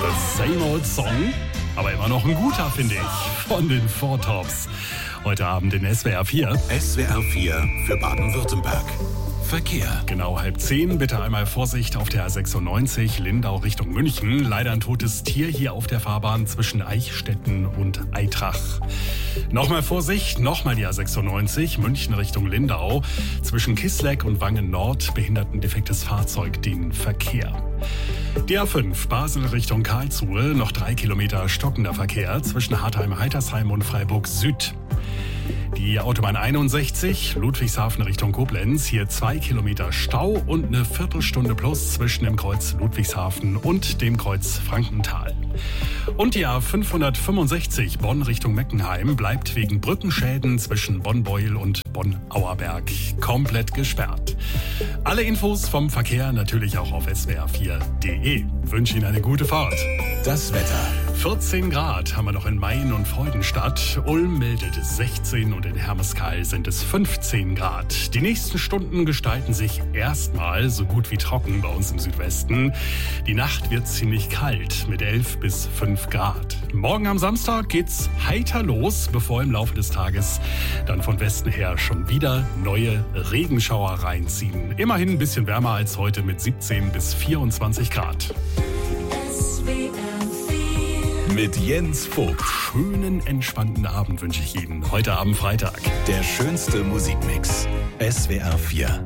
Same Old Song, aber immer noch ein guter, finde ich, von den Four Tops. Heute Abend in SWR 4. SWR 4 für Baden-Württemberg. Verkehr. Genau 9:30. Bitte einmal Vorsicht auf der A96 Lindau Richtung München. Leider ein totes Tier hier auf der Fahrbahn zwischen Eichstätten und Aitrach. Nochmal Vorsicht, nochmal die A96 München Richtung Lindau. Zwischen Kisleck und Wangen Nord behindert ein defektes Fahrzeug den Verkehr. Die A5 Basel Richtung Karlsruhe. Noch 3 Kilometer stockender Verkehr zwischen Hartheim-Heitersheim und Freiburg Süd. Die Autobahn 61, Ludwigshafen Richtung Koblenz, hier 2 Kilometer Stau und eine Viertelstunde plus zwischen dem Kreuz Ludwigshafen und dem Kreuz Frankenthal. Und die A565 Bonn Richtung Meckenheim bleibt wegen Brückenschäden zwischen Bonn-Beuel und Bonn-Auerberg komplett gesperrt. Alle Infos vom Verkehr natürlich auch auf swr4.de. Wünsche Ihnen eine gute Fahrt. Das Wetter. 14 Grad haben wir noch in Mayen und Freudenstadt. Ulm meldet 16 und in Hermeskeil sind es 15 Grad. Die nächsten Stunden gestalten sich erstmal so gut wie trocken bei uns im Südwesten. Die Nacht wird ziemlich kalt mit 11 bis 5 Grad. Morgen am Samstag geht's heiter los, bevor im Laufe des Tages dann von Westen her schon wieder neue Regenschauer reinziehen. Immerhin ein bisschen wärmer als heute mit 17 bis 24 Grad. Mit Jens Vogt. Schönen, entspannten Abend wünsche ich Ihnen. Heute Abend Freitag. Der schönste Musikmix. SWR 4.